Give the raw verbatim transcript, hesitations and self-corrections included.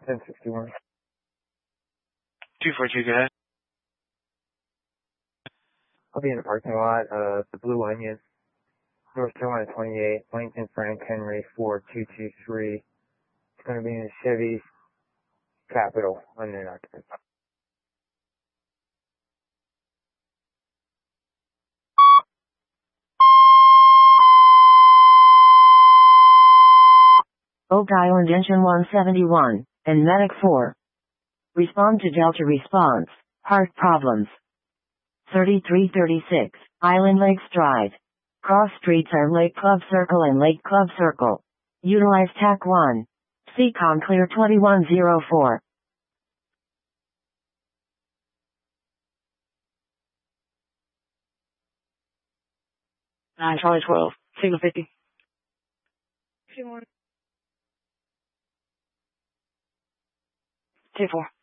ten sixty-one. two four two, go ahead. I'll be in the parking lot of the Blue Onion, North Carolina twenty-eight, Langton Frank Henry four two two three. It's going to be in a Chevy Capital, unknown occupant. Oak Island Engine one seventy-one, and Medic four. Respond to Delta response, heart problems. thirty-three thirty-six, Island Lakes Drive. Cross streets are Lake Club Circle and Lake Club Circle. Utilize T A C one. C COM clear twenty-one oh four. nine Charlie twelve, signal fifty. Two one. Two four.